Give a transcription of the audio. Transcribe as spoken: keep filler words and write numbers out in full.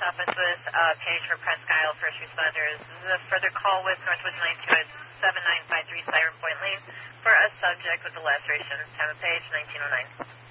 office with uh, page for Presque Isle first responders. This is a further call with Northwoods ninety-two at seven nine five three Siren Point Lane for a subject with a laceration. Time of page nineteen oh nine.